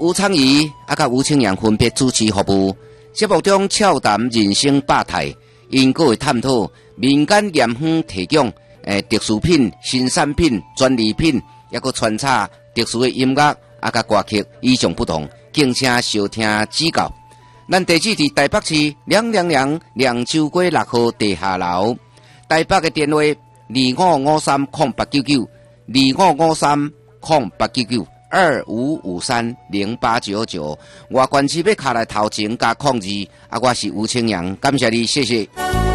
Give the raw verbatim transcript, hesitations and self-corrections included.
吴昌仪啊，甲吴清阳分别主持服务。节目中俏谈人生百态，因个会探讨民间盐方提供诶特殊品、新产品、专利品，也个穿插特殊的音乐啊，甲歌曲与众不同，敬请收听指教。咱地址伫台北市两两两凉州街六号地下楼，台北嘅电话二五五三空八九九，二五五三空八九九。二五五三零八九九，我关市要卡来头前加控制，啊，我是吴清阳，感谢你，谢谢。